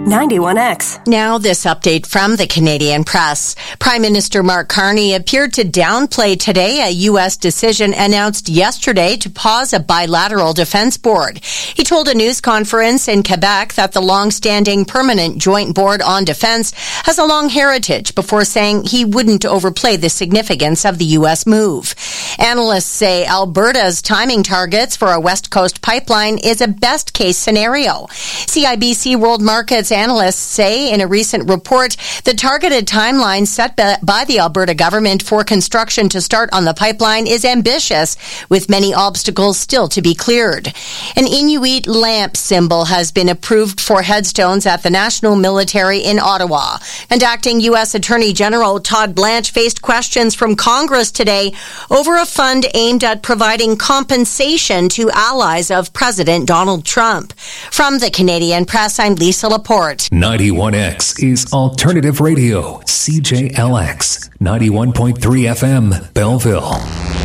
91X. Now this update from the Canadian Press. Prime Minister Mark Carney appeared to downplay today a U.S. decision announced yesterday to pause a bilateral defense board. He told a news conference in Quebec that the long-standing Permanent Joint Board on Defense has a long heritage before saying he wouldn't overplay the significance of the U.S. move. Analysts say Alberta's timing targets for a West Coast pipeline is a best-case scenario. CIBC World Markets analysts say in a recent report the targeted timeline set by the Alberta government for construction to start on the pipeline is ambitious, with many obstacles still to be cleared. An Inuit lamp symbol has been approved for headstones at the National Military in Ottawa. And acting U.S. Attorney General Todd Blanche faced questions from Congress today over a fund aimed at providing compensation to allies of President Donald Trump. From the Canadian Press, I'm Lisa Laporte. 91X is Alternative Radio, CJLX, 91.3 FM, Belleville.